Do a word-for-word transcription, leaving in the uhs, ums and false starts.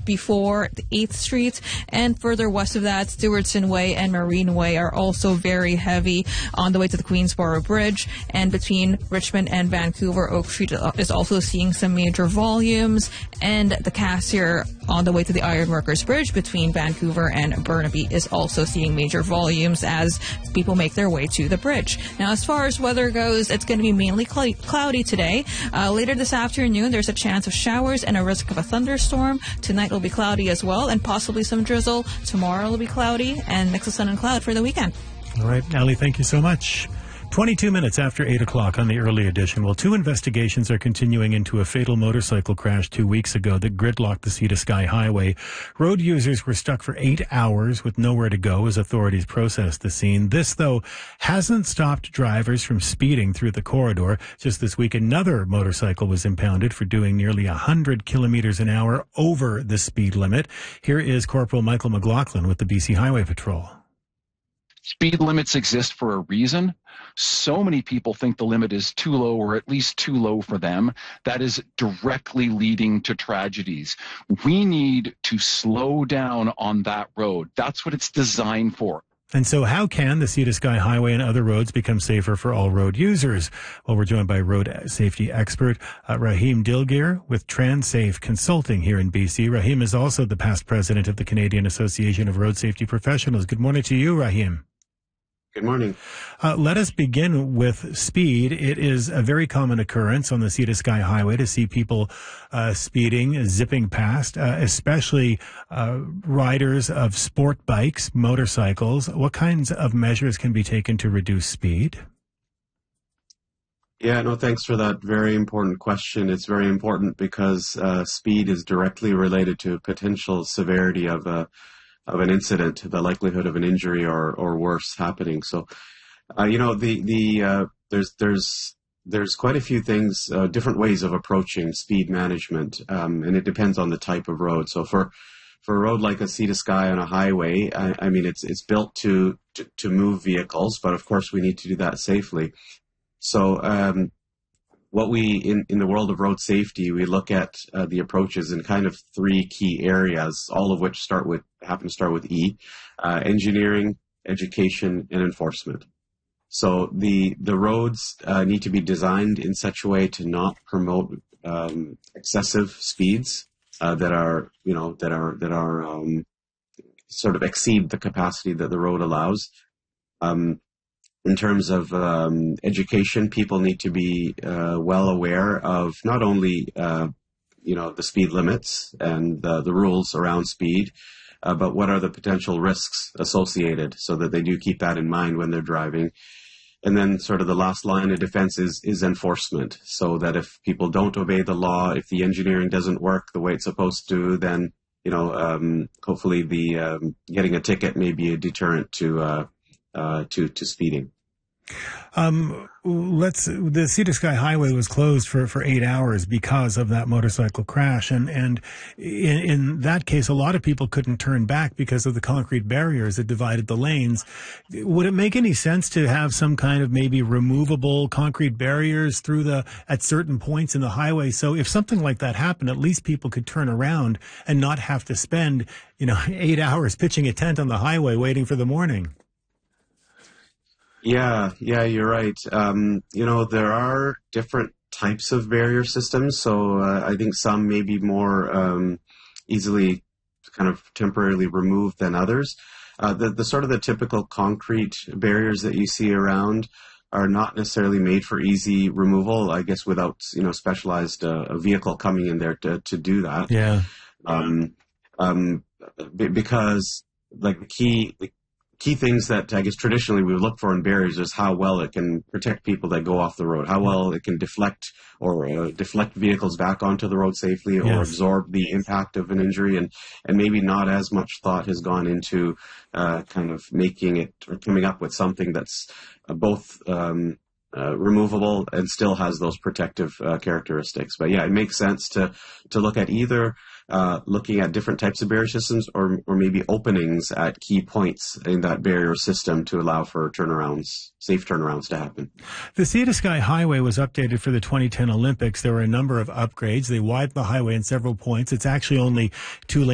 before the eighth Street, and further west of that, Stewardson Way and Marine Way are also very heavy on the way to the Queensboro Bridge, and between Richmond and Vancouver, Oak Street is also seeing some major volumes, and the Cassier on the way to the Ironworkers Bridge between Vancouver and Burnaby is also seeing major volumes as people make their way to the bridge. Now, as far as weather goes, it's going to be mainly cl- cloudy today. Uh, later this afternoon, there's a chance of showers and a risk of a thunderstorm. Tonight will be cloudy as well, and possibly some drizzle. Tomorrow will be cloudy and mix of sun and cloud for the weekend. All right, Ali, thank you so much. twenty-two minutes after eight o'clock on the early edition. Well, two investigations are continuing into a fatal motorcycle crash two weeks ago that gridlocked the Sea to Sky Highway. Road users were stuck for eight hours with nowhere to go as authorities processed the scene. This, though, hasn't stopped drivers from speeding through the corridor. Just this week, another motorcycle was impounded for doing nearly one hundred kilometers an hour over the speed limit. Here is Corporal Michael McLaughlin with the B C Highway Patrol. Speed limits exist for a reason. So many people think the limit is too low, or at least too low for them. That is directly leading to tragedies. We need to slow down on that road. That's what it's designed for. And so how can the Sea to Sky Highway and other roads become safer for all road users? Well, we're joined by road safety expert uh, Rahim Dilgir with TransSafe Consulting here in B C. Rahim is also the past president of the Canadian Association of Road Safety Professionals. Good morning to you, Rahim. Good morning. Uh, let us begin with speed. It is a very common occurrence on the Sea to Sky Highway to see people uh, speeding, zipping past, uh, especially uh, riders of sport bikes, motorcycles. What kinds of measures can be taken to reduce speed? Yeah, no, thanks for that very important question. It's very important because uh, speed is directly related to potential severity of a of an incident, the likelihood of an injury or, or worse happening. So, uh, you know, the, the, uh, there's, there's, there's quite a few things, uh, different ways of approaching speed management. Um, and it depends on the type of road. So for, for a road like a Sea to Sky on a highway, I, I mean, it's, it's built to, to, to move vehicles, but of course we need to do that safely. So, um, what we, in, in the world of road safety, we look at uh, the approaches in kind of three key areas, all of which start with, happen to start with E, uh, engineering, education, and enforcement. So the, the roads uh, need to be designed in such a way to not promote um, excessive speeds uh, that are, you know, that are, that are um, sort of exceed the capacity that the road allows. Um, In terms of um, education, people need to be uh, well aware of not only, uh, you know, the speed limits and uh, the rules around speed, uh, but what are the potential risks associated, so that they do keep that in mind when they're driving. And then sort of the last line of defense is, is enforcement, so that if people don't obey the law, if the engineering doesn't work the way it's supposed to, then, you know, um, hopefully the um, getting a ticket may be a deterrent to uh, uh, to to speeding. Um, let's, the Sea to Sky Highway was closed for, for eight hours because of that motorcycle crash. And, and in, in that case, a lot of people couldn't turn back because of the concrete barriers that divided the lanes. Would it make any sense to have some kind of maybe removable concrete barriers through the, at certain points in the highway? So if something like that happened, at least people could turn around and not have to spend, you know, eight hours pitching a tent on the highway waiting for the morning. Yeah, yeah, you're right. Um, you know, there are different types of barrier systems. So uh, I think some may be more um, easily kind of temporarily removed than others. Uh, the, the sort of the typical concrete barriers that you see around are not necessarily made for easy removal, I guess, without, you know, specialized uh, a vehicle coming in there to, to do that. Yeah. Um, um, because like the key, the key things that I guess traditionally we would look for in barriers is how well it can protect people that go off the road, how well it can deflect or uh, deflect vehicles back onto the road safely, or yes. absorb the impact of an injury, and, and maybe not as much thought has gone into uh, kind of making it or coming up with something that's uh, both um, uh, removable and still has those protective uh, characteristics. But yeah, it makes sense to to look at either Uh, looking at different types of barrier systems, or or maybe openings at key points in that barrier system to allow for turnarounds, safe turnarounds to happen. The Sea to Sky Highway was updated for the twenty ten Olympics. There were a number of upgrades. They widened the highway in several points. It's actually only two lanes